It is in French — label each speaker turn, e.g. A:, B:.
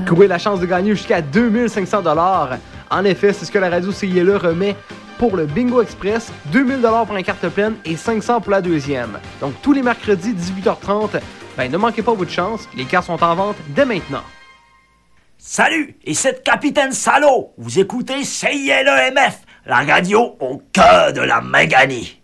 A: Courez la chance de gagner jusqu'à 2500 $. En effet, c'est ce que la radio CILE remet pour le Bingo Express, 2000 $ pour la carte pleine et 500 pour la deuxième. Donc tous les mercredis 18h30, ne manquez pas votre chance, les cartes sont en vente dès maintenant.
B: Salut, ici le Capitaine Salaud. Vous écoutez CILEMF, la radio au cœur de la Méganie.